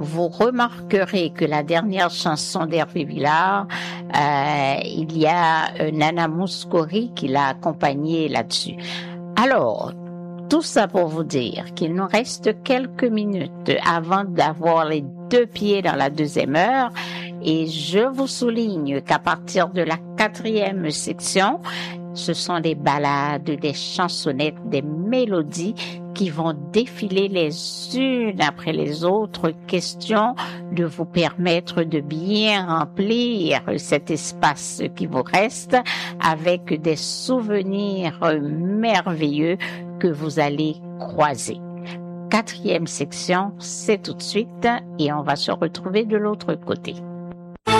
vous remarquerez que la dernière chanson d'Hervé Villard, il y a Nana Mouskouri qui l'a accompagné là-dessus. Alors, tout ça pour vous dire qu'il nous reste quelques minutes avant d'avoir les deux pieds dans la deuxième heure. Et je vous souligne qu'à partir de la 4e section, ce sont des ballades, des chansonnettes, des mélodies qui vont défiler les unes après les autres, question de vous permettre de bien remplir cet espace qui vous reste avec des souvenirs merveilleux que vous allez croiser. 4e section, c'est tout de suite et on va se retrouver de l'autre côté.